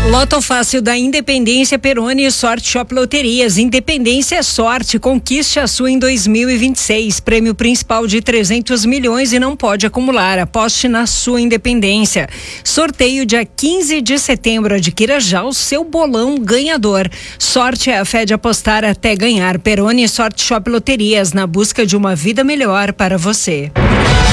Loto Fácil da Independência, Peroni e Sorte Shop Loterias. Independência é sorte. Conquiste a sua em 2026. Prêmio principal de 300 milhões e não pode acumular. Aposte na sua independência. Sorteio dia 15 de setembro. Adquira já o seu bolão ganhador. Sorte é a fé de apostar até ganhar. Peroni e Sorte Shop Loterias, na busca de uma vida melhor para você.